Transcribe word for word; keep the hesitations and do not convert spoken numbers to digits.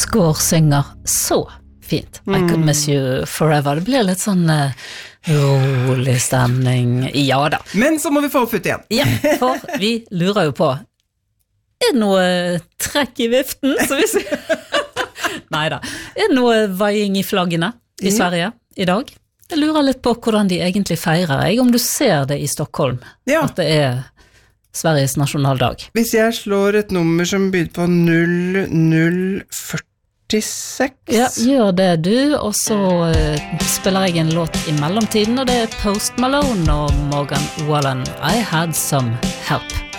Knausgård synger så fint. I could miss you forever. Det blir litt sånn uh, rolig stemning. Ja da. Men så må vi få opp ut igjen. Ja, for vi lurer jo på, er det noe trekk i viften? Så vi sier... Neida. Er det noe vaiing i flaggene i Sverige i dag? Jeg lurer litt på hvordan de egentlig feirer. Jeg, om du ser det i Stockholm, ja. At det er Sveriges nasjonaldag. Hvis jeg slår et nummer som begynner på null null førtiseks Ja, gjør det du, og så uh, spiller jeg en låt i mellomtiden, og det er Post Malone og Morgan Wallen. I had some help.